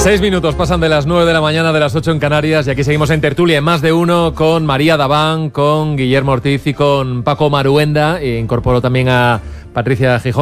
6 minutos pasan de las 9 de la mañana, de las 8 en Canarias, y aquí seguimos en tertulia en Más de Uno con María Daván, con Guillermo Ortiz y con Paco Maruenda. E incorporo también a Patricia Gijón.